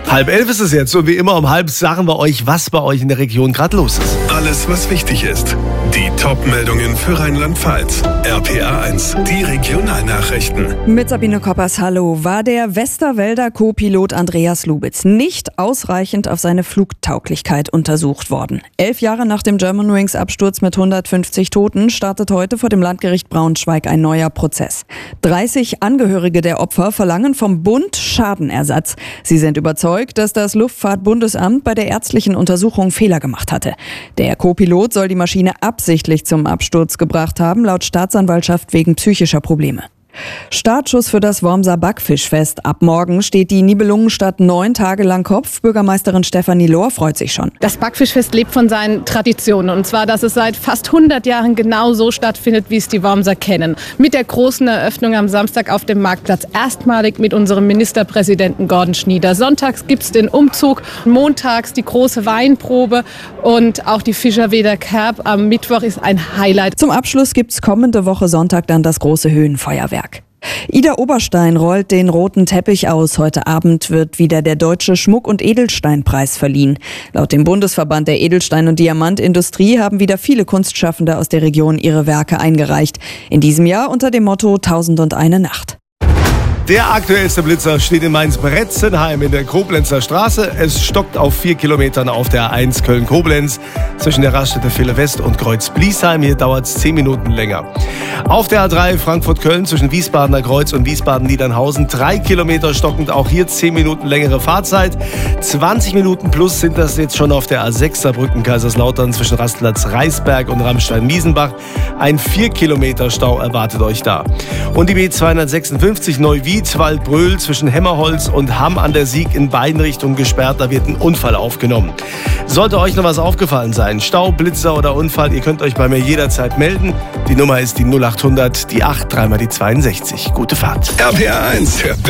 10:30 ist es jetzt und wie immer um 10:30 sagen wir euch, was bei euch in der Region gerade los ist. Alles, was wichtig ist. Die Top-Meldungen für Rheinland-Pfalz. RPA 1, die Regionalnachrichten. Mit Sabine Koppers, hallo. War der Westerwälder Co-Pilot Andreas Lubitz nicht ausreichend auf seine Flugtauglichkeit untersucht worden? 11 Jahre nach dem Germanwings-Absturz mit 150 Toten startet heute vor dem Landgericht Braunschweig ein neuer Prozess. 30 Angehörige der Opfer verlangen vom Bund Schadenersatz. Sie sind überzeugt, dass das Luftfahrtbundesamt bei der ärztlichen Untersuchung Fehler gemacht hatte. Der Co-Pilot soll die Maschine absichtlich zum Absturz gebracht haben, laut Staatsanwaltschaft wegen psychischer Probleme. Startschuss für das Wormser Backfischfest. Ab morgen steht die Nibelungenstadt 9 Tage lang Kopf. Bürgermeisterin Stefanie Lohr freut sich schon. Das Backfischfest lebt von seinen Traditionen. Und zwar, dass es seit fast 100 Jahren genau so stattfindet, wie es die Wormser kennen. Mit der großen Eröffnung am Samstag auf dem Marktplatz. Erstmalig mit unserem Ministerpräsidenten Gordon Schnieder. Sonntags gibt es den Umzug, montags die große Weinprobe und auch die Fischerweder Kerb am Mittwoch ist ein Highlight. Zum Abschluss gibt es kommende Woche Sonntag dann das große Höhenfeuerwerk. Ida Oberstein rollt den roten Teppich aus. Heute Abend wird wieder der Deutsche Schmuck- und Edelsteinpreis verliehen. Laut dem Bundesverband der Edelstein- und Diamantindustrie haben wieder viele Kunstschaffende aus der Region ihre Werke eingereicht. In diesem Jahr unter dem Motto 1001 Nacht. Der aktuellste Blitzer steht in Mainz-Bretzenheim in der Koblenzer Straße. Es stockt auf 4 Kilometern auf der A1 Köln-Koblenz zwischen der Raststätte Ville West und Kreuz-Bliesheim. Hier dauert es 10 Minuten länger. Auf der A3 Frankfurt-Köln zwischen Wiesbadener Kreuz und Wiesbaden-Niedernhausen 3 Kilometer stockend. Auch hier 10 Minuten längere Fahrzeit. 20 Minuten plus sind das jetzt schon auf der A6 Saarbrücken-Kaiserslautern zwischen Rastplatz-Reisberg und Ramstein-Miesenbach. Ein 4 Kilometer Stau erwartet euch da. Und die B256 Neuwied Waldbröl zwischen Hemmerholz und Hamm an der Sieg in beiden Richtungen gesperrt. Da wird ein Unfall aufgenommen. Sollte euch noch was aufgefallen sein, Stau, Blitzer oder Unfall, ihr könnt euch bei mir jederzeit melden. Die Nummer ist die 0800, die 8, dreimal die 62. Gute Fahrt. RPA 1.